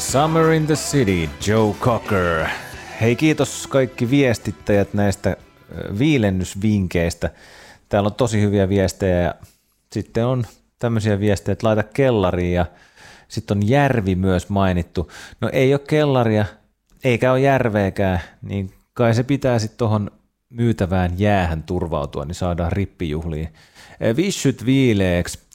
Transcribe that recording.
Summer in the City, Joe Cocker. Hei, kiitos kaikki viestittäjät näistä viilennysvinkkeistä. Täällä on tosi hyviä viestejä ja sitten on tämmöisiä viestejä, että laita kellariin ja sitten on järvi myös mainittu. No ei ole kellaria, eikä ole järveäkään, niin kai se pitää sitten tuohon myytävään jäähän turvautua, niin saadaan rippijuhliin. Vissyt viileeksi.